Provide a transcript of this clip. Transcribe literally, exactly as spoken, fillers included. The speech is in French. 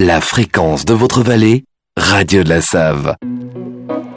La fréquence de votre vallée, Radio de la Save.